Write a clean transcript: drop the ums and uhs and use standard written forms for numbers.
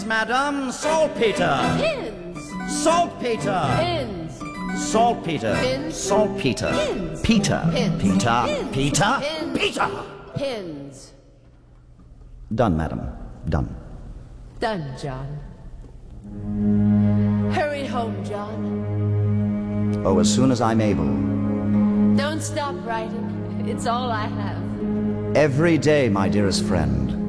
madam. Saltpeter. Pins. Saltpeter. Pins. Saltpeter. Pins. Saltpeter. Pins. Peter. Pins. Peter. Pins. Peter. Pins. Peter. Pins. Done, madam. Done. Done, John. Hurry home, John. Oh, as soon as I'm able. Don't stop writing. It's all I have. Every day, my dearest friend.